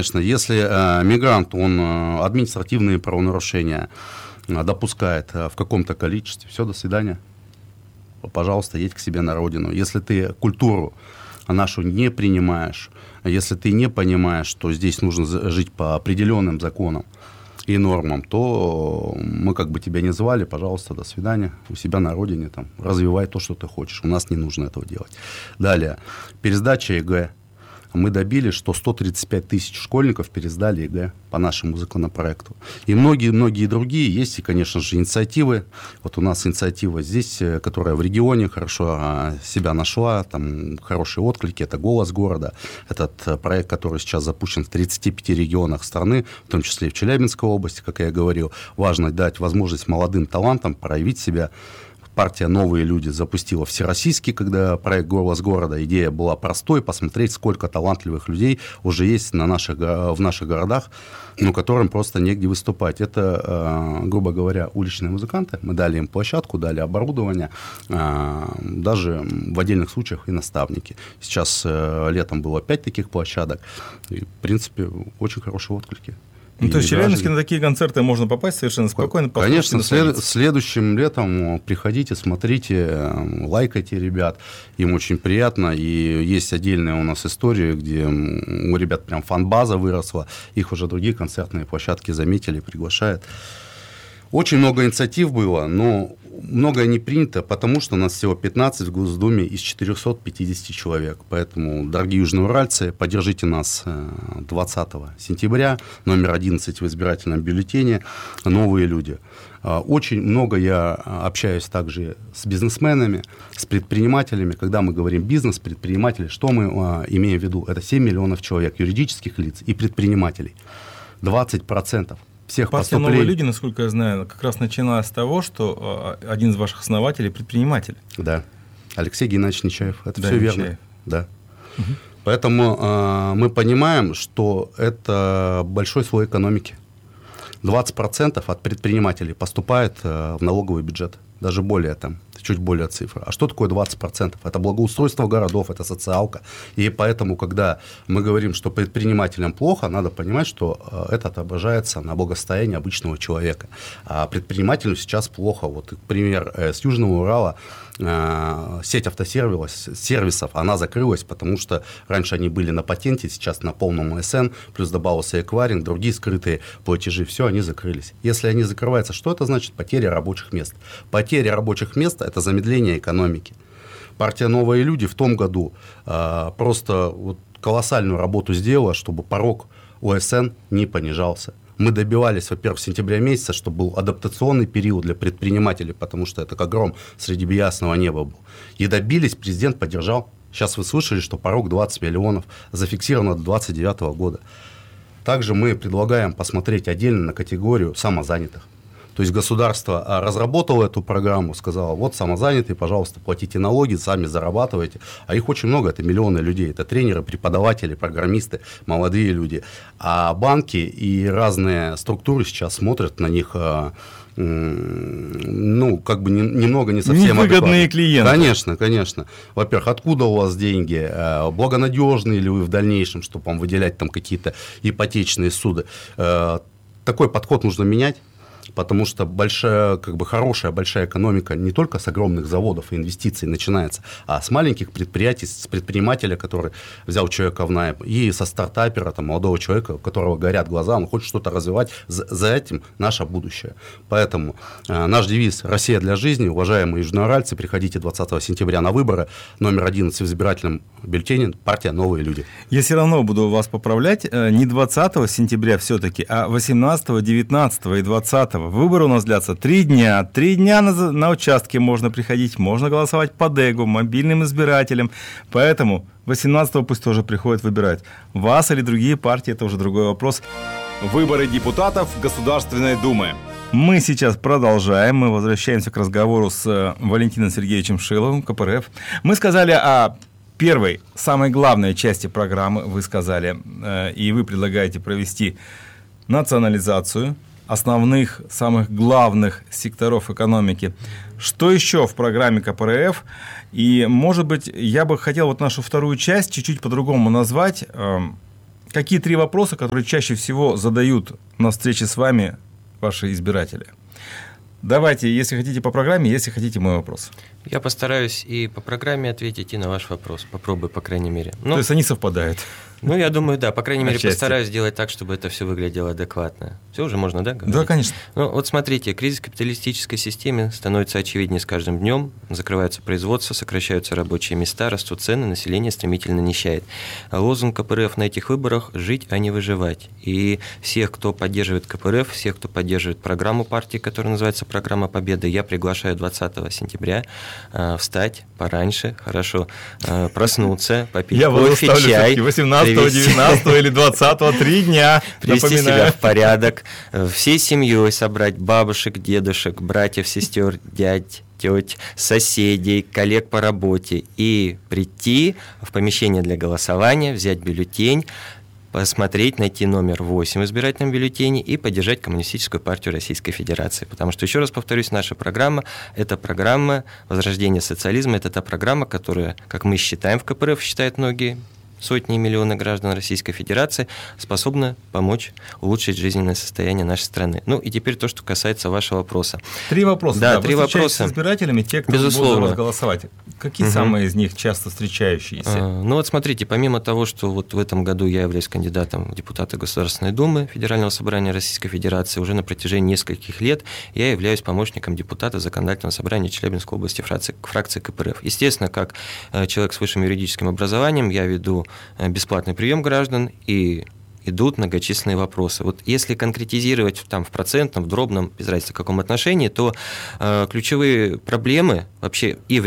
Конечно, если мигрант, он административные правонарушения допускает в каком-то количестве, все, до свидания. Пожалуйста, едь к себе на родину. Если ты культуру нашу не принимаешь, если ты не понимаешь, что здесь нужно жить по определенным законам и нормам, то мы как бы тебя не звали, пожалуйста, до свидания, у себя на родине, там, развивай то, что ты хочешь. У нас не нужно этого делать. Далее, пересдача ЕГЭ. Мы добились, что 135 тысяч школьников пересдали ЕГЭ по нашему законопроекту. И многие другие. Есть, и, конечно же, инициативы. Вот у нас инициатива здесь, которая в регионе хорошо себя нашла, там хорошие отклики. Это «Голос города». Этот проект, который сейчас запущен в 35 регионах страны, в том числе и в Челябинской области, как я говорил. Важно дать возможность молодым талантам проявить себя. Партия «Новые люди» запустила всероссийский, когда проект «Голос города». Идея была простой, посмотреть, сколько талантливых людей уже есть в наших городах, но которым просто негде выступать. Это, грубо говоря, уличные музыканты. Мы дали им площадку, дали оборудование, даже в отдельных случаях и наставники. Сейчас летом было 5 таких площадок. И, в принципе, очень хорошие отклики. Ну, то есть в Челябинске на такие концерты можно попасть совершенно спокойно? Конечно, следующим летом приходите, смотрите, лайкайте ребят, им очень приятно. И есть отдельная у нас история, где у ребят прям фан-база выросла, их уже другие концертные площадки заметили, приглашают. Очень много инициатив было, но многое не принято, потому что у нас всего 15 в Госдуме из 450 человек. Поэтому, дорогие южноуральцы, поддержите нас 20 сентября, номер 11 в избирательном бюллетене «Новые люди». Очень много я общаюсь также с бизнесменами, с предпринимателями. Когда мы говорим бизнес, предприниматели, что мы имеем в виду? Это 7 миллионов человек, юридических лиц и предпринимателей. 20%. Партия «Новые люди», насколько я знаю, как раз начиналась с того, что один из ваших основателей – предприниматель. Да, Алексей Геннадьевич Нечаев. Это да, все Нечаев. верно. Да. Угу. Поэтому мы понимаем, что это большой слой экономики. 20% от предпринимателей поступает в налоговый бюджет. Даже более, там, чуть более цифры. А что такое 20%? Это благоустройство городов, это социалка. И поэтому, когда мы говорим, что предпринимателям плохо, надо понимать, что это отображается на благосостоянии обычного человека. А предпринимателю сейчас плохо. Вот, пример, с Южного Урала сеть автосервисов, она закрылась, потому что раньше они были на патенте, сейчас на полном СН, плюс добавился эквайринг, другие скрытые платежи, все, они закрылись. Если они закрываются, что это значит? Потеря рабочих мест. Потеря рабочих мест – это замедление экономики. Партия «Новые люди» в том году просто вот колоссальную работу сделала, чтобы порог ОСН не понижался. Мы добивались, во-первых, в сентябре месяца, чтобы был адаптационный период для предпринимателей, потому что это как гром среди ясного неба был. И добились, президент поддержал. Сейчас вы слышали, что порог 20 миллионов зафиксировано до 2029 года. Также мы предлагаем посмотреть отдельно на категорию самозанятых. То есть государство разработало эту программу, сказало, вот самозанятые, пожалуйста, платите налоги, сами зарабатывайте. А их очень много, это миллионы людей. Это тренеры, преподаватели, программисты, молодые люди. А банки и разные структуры сейчас смотрят на них, ну, как бы немного не совсем невыгодные клиенты. Конечно. Во-первых, откуда у вас деньги? Благонадежные ли вы в дальнейшем, чтобы вам выделять там какие-то ипотечные суды? Такой подход нужно менять. Потому что хорошая большая экономика не только с огромных заводов и инвестиций начинается, а с маленьких предприятий, с предпринимателя, который взял человека в найм, и со стартапера, там, молодого человека, у которого горят глаза, он хочет что-то развивать, за этим наше будущее. Поэтому наш девиз «Россия для жизни». Уважаемые южноуральцы, приходите 20 сентября на выборы, номер 11 в избирательном бюллетене, партия «Новые люди». Я все равно буду вас поправлять, не 20 сентября все-таки, а 18, 19 и 20. Выборы у нас длятся 3 дня. 3 дня на участке можно приходить, можно голосовать по ДЭГу, мобильным избирателям. Поэтому 18-го пусть тоже приходят выбирать. Вас или другие партии, это уже другой вопрос. Выборы депутатов Государственной Думы. Мы сейчас продолжаем, мы возвращаемся к разговору с Валентином Сергеевичем Шиловым, КПРФ. Мы сказали о первой, самой главной части программы, вы сказали, и вы предлагаете провести национализацию основных, самых главных секторов экономики. Что еще в программе КПРФ? И, может быть, я бы хотел вот нашу вторую часть чуть-чуть по-другому назвать. Какие 3 вопроса, которые чаще всего задают на встрече с вами ваши избиратели? Давайте, если хотите по программе, если хотите мой вопрос. Я постараюсь и по программе ответить, и на ваш вопрос. Попробую, по крайней мере. То есть они совпадают? Ну, я думаю, да. По крайней мере, Отчасти. постараюсь сделать так, чтобы это все выглядело адекватно. Все уже можно, да, говорить? Да, конечно. Ну, вот смотрите, кризис капиталистической системы становится очевиднее с каждым днем. Закрываются производства, сокращаются рабочие места, растут цены, население стремительно нищает. Лозунг КПРФ на этих выборах – жить, а не выживать. И всех, кто поддерживает КПРФ, всех, кто поддерживает программу партии, которая называется «Программа Победы», я приглашаю 20 сентября встать пораньше, хорошо проснуться, попить кофе, чай. 18, 19 или 20, 3 дня. Привести себя в порядок, всей семьей собрать бабушек, дедушек, братьев, сестер, дядь, теть, соседей, коллег по работе и прийти в помещение для голосования, взять бюллетень, посмотреть, найти номер 8 в избирательном бюллетене и поддержать Коммунистическую партию Российской Федерации. Потому что, еще раз повторюсь, наша программа – это программа возрождения социализма, это та программа, которая, как мы считаем в КПРФ, считают многие, сотни и миллионы граждан Российской Федерации, способна помочь улучшить жизненное состояние нашей страны. Ну и теперь то, что касается вашего вопроса. 3 вопроса. Да, Вы 3 вопроса. с избирателями, те, кто будут за вас голосовать. Какие самые из них часто встречающиеся? Ну вот смотрите, помимо того, что вот в этом году я являюсь кандидатом в депутаты Государственной Думы Федерального собрания Российской Федерации, уже на протяжении нескольких лет я являюсь помощником депутата Законодательного собрания Челябинской области фракции КПРФ. Естественно, как человек с высшим юридическим образованием, я веду бесплатный прием граждан и идут многочисленные вопросы. Вот если конкретизировать там, в процентном, в дробном, без разницы в каком отношении, то ключевые проблемы вообще и в